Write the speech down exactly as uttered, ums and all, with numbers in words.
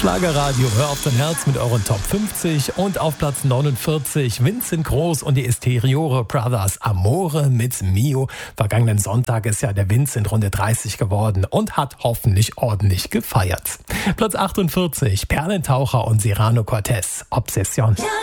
Schlagerradio, hör auf dein Herz mit euren Top fünfzig und auf Platz neunundvierzig Vincent Groß und die Esteriore Brothers Amore mit Mio. Vergangenen Sonntag ist ja der Vincent Runde dreißig geworden und hat hoffentlich ordentlich gefeiert. Platz achtundvierzig Perlentaucher und Cyrano Cortez Obsession.